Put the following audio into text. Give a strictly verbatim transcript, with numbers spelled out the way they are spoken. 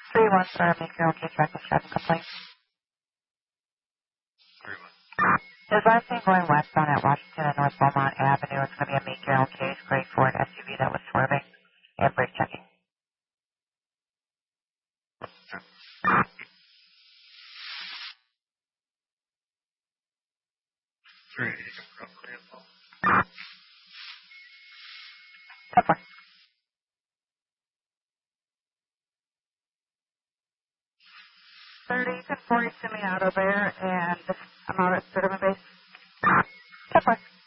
three one, sir, make your own case reckless traffic complaint. three one. There's last thing going westbound at Washington and North Beaumont Avenue. It's going to be a make your own case, gray Ford S U V that was swerving and brake checking. Three, you can probably info. ten four. thirty, ten four, you send me out over there, and I'm out at Sturtevant Base. ten four.